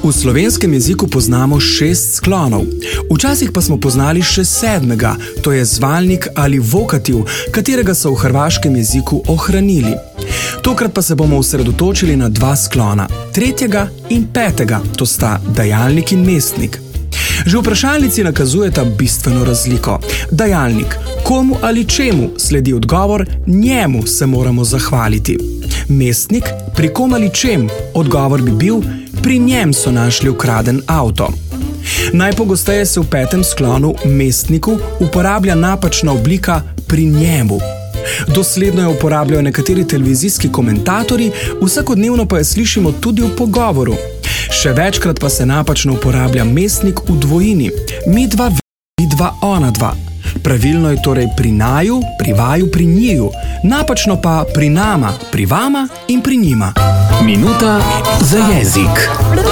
V slovenskem jeziku poznamo 6 sklonov. Včasih pa smo poznali še 7, to je zvalnik ali vokativ, katerega so v hrvaškem jeziku ohranili. Tokrat pa se bomo osredotočili na 2 sklona, 3. in 5, to sta dajalnik in mestnik. Že vprašalnici nakazujeta bistveno razliko. Dajalnik, komu ali čemu, sledi odgovor, njemu se moramo zahvaliti. Mestnik, pri kom ali čem, odgovor bi bil, pri njem so našli ukraden avto. Najpogosteje se v 5. sklonu, mestniku, uporablja napačna oblika pri njemu. Dosledno jo uporabljajo nekateri televizijski komentatorji, vsakodnevno pa jo slišimo tudi v pogovoru. Še večkrat pa se napačno uporablja mestnik v dvojini. Mi dva, vi dva, ona dva. Pravilno je torej pri naju, pri vaju, pri njiju. Napačno pa pri nama, pri vama in pri njima. Minuta za jezik.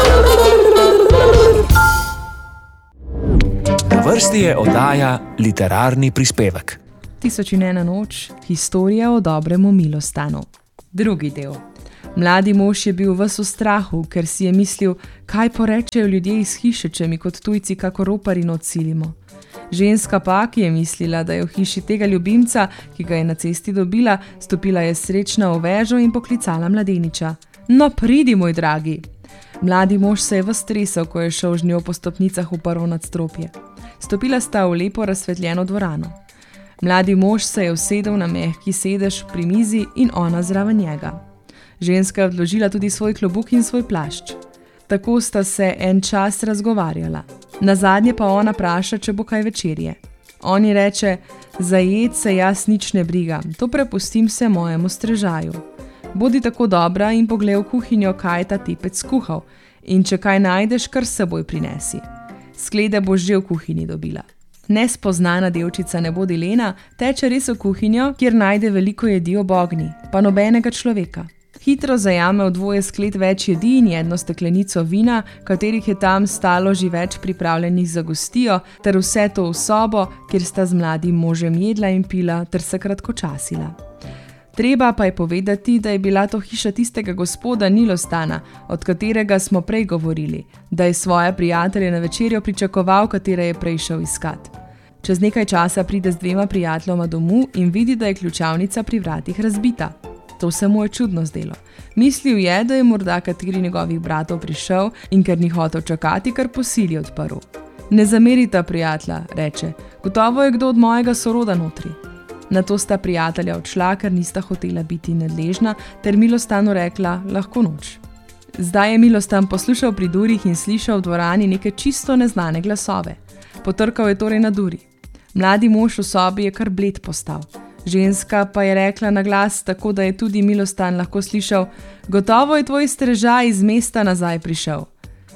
Na vrsti je oddaja Literarni prispevek. 1001 noč, historija o dobremu Milostanu. Drugi del. Mladi mož je bil ves v strahu, ker si je mislil, kaj porečejo ljudje iz hiše, če mi kot tujci kako roparino odsilimo. Ženska pa, ki je mislila, da je v hiši tega ljubimca, ki ga je na cesti dobila, stopila je srečna v vežo in poklicala mladeniča. No, pridi, moj dragi! Mladi mož se je ves tresel, ko je šel z njo po stopnicah v prvo nadstropje. Stopila sta v lepo razsvetljeno dvorano. Mladi mož se je usedel na mehki sedež pri mizi in ona zraven njega. Ženska je odložila tudi svoj klobuk in svoj plašč. Tako sta se en čas razgovarjala. Nazadnje pa ona praša, če bo kaj večerje. On ji reče, za jed se jaz nič ne brigam, to prepustim se mojemu strežaju. Bodi tako dobra in poglej v kuhinjo, kaj je ta tipec skuhal, in če kaj najdeš, kar s seboj prinesi. Sklede boš že v kuhinji dobila. Nespoznana devčica ne bo Dilena, teče res v kuhinjo, kjer najde veliko jedi ob ognji, pa nobenega človeka. Hitro zajame v dvoje skled več jedi in 1 steklenico vina, katerih je tam stalo že več pripravljenih za gostijo, ter vse to v sobo, kjer sta z mladim možem jedla in pila ter se kratkočasila. Treba pa je povedati, da je bila to hiša tistega gospoda Milostana, od katerega smo prej govorili, da je svoje prijatelje na večerjo pričakoval, katere je prej šel iskat. Čez nekaj časa pride z 2 prijateljoma domu in vidi, da je ključavnica pri vratih razbita. To se mu je čudno zdelo. Mislil je, da je morda kateri njegovih bratov prišel in ker ni hotel čakati, kar po sili odprl. Ne zamerita, prijatelja, reče, gotovo je kdo od mojega soroda notri. Nato sta prijatelja odšla, ker nista hotela biti nedležna, ter Milostanu rekla, lahko noč. Zdaj je Milostan poslušal pri durih in slišal v dvorani neke čisto neznane glasove. Potrkal je torej na duri. Mladi mož v sobi je kar bled postal. Ženska pa je rekla na glas, tako da je tudi Milostan lahko slišal, gotovo je tvoj strežaj iz mesta nazaj prišel.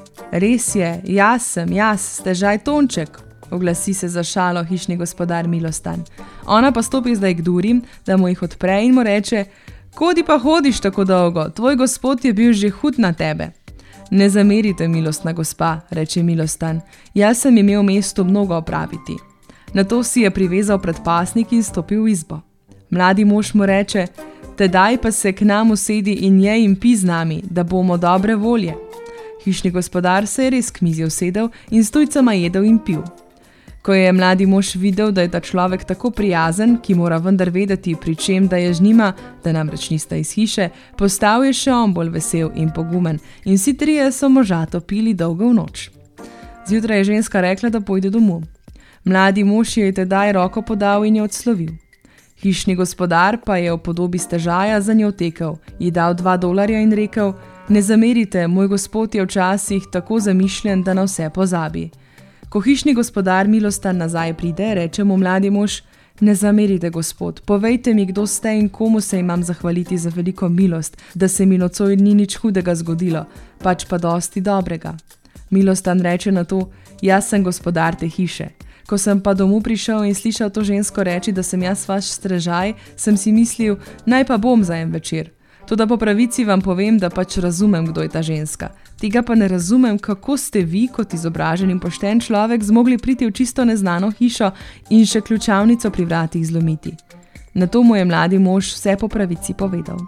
Res je, jaz sem, stežaj Tonček, oglasi se za šalo hišni gospodar Milostan. Ona pa stopi zdaj k durim, da mu jih odpre in mu reče, kodi pa hodiš tako dolgo, tvoj gospod je bil že hud na tebe. Ne zamerite, milostna gospa, reče Milostan, jaz sem imel v mestu mnogo opraviti. Nato si je privezal predpasnik in stopil v izbo. Mladi mož mu reče, tedaj pa se k nam usedi in jej in pi z nami, da bomo dobre volje. Hišni gospodar se je res k mizi usedel in s tujcema jedel in pil. Ko je mladi mož videl, da je ta človek tako prijazen, ki mora vendar vedeti, pri čem da je z njima, da namreč nista iz hiše, postal je še on bolj vesel in pogumen in vsi 3 so možato pili dolgo v noč. Zjutraj je ženska rekla, da pojde domov. Mladi mož je tedaj roko podal in jo odslovil. Hišni gospodar pa je v podobi stežaja za njo tekel, ji dal $2 in rekel, ne zamerite, moj gospod je včasih tako zamišljen, da na vse pozabi. Ko hišni gospodar Milostan nazaj pride, reče mu mladi mož, ne zamerite, gospod, povejte mi, kdo ste in komu se imam zahvaliti za veliko milost, da se mi nocoj ni nič hudega zgodilo, pač pa dosti dobrega. Milostan reče na to, jaz sem gospodar te hiše. Ko sem pa domov prišel in slišal to žensko reči, da sem jaz vaš strežaj, sem si mislil, naj pa bom za en večer. Toda po pravici vam povem, da pač razumem, kdo je ta ženska. Tega pa ne razumem, kako ste vi, kot izobražen in pošten človek, zmogli priti v čisto neznano hišo in še ključavnico pri vratih zlomiti. Nato mu je mladi mož vse po pravici povedal.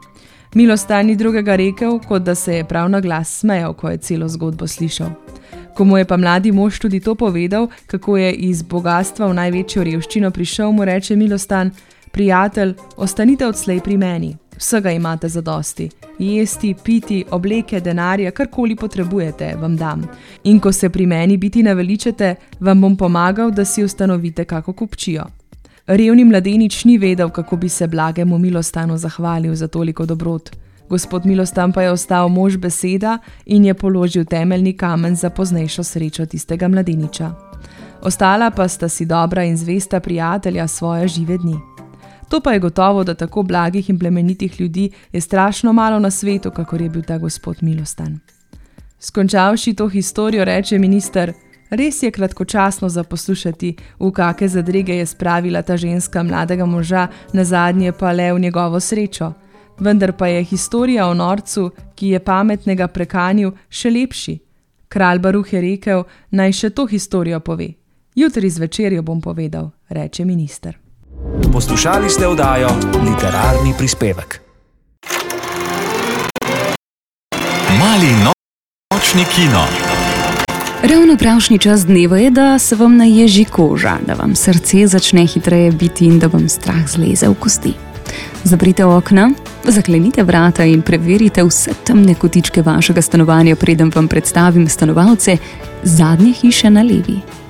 Milostan ni drugega rekel, kot da se je prav na glas smejal, ko je celo zgodbo slišal. Ko mu je pa mladi mož tudi to povedal, kako je iz bogatstva v največjo revščino prišel, mu reče Milostan: prijatelj, ostanite odslej pri meni, vsega imate zadosti. Jesti, piti, obleke, denarja, karkoli potrebujete, vam dam. In ko se pri meni biti naveličate, vam bom pomagal, da si ustanovite kako kupčijo. Revni mladenič ni vedel, kako bi se blagemu Milostanu zahvalil za toliko dobrot. Gospod Milostan pa je ostal mož beseda in je položil temeljni kamen za poznejšo srečo tistega mladeniča. Ostala pa sta si dobra in zvesta prijatelja svoje žive dni. To pa je gotovo, da tako blagih in plemenitih ljudi je strašno malo na svetu, kakor je bil ta gospod Milostan. Skončavši to historijo, reče minister: res je kratkočasno za poslušati, v kake zadrege je spravila ta ženska mladega moža, nazadnje pa le v njegovo srečo. Vendar pa je historija o norcu, ki je pametnega prekanil, še lepši. Kralj Baruh je rekel, naj še to historijo pove. Jutri zvečer jo bom povedal, reče minister. Poslušali ste oddajo Literarni prispevek. Mali nočni kino. Ravno pravšnji čas dneva je, da se vam naježi koža, da vam srce začne hitreje biti in da vam strah zleze v kosti. Zaprite okna, zaklenite vrata in preverite vse temne kotičke vašega stanovanja, preden vam predstavim stanovalce zadnje hiše na levi.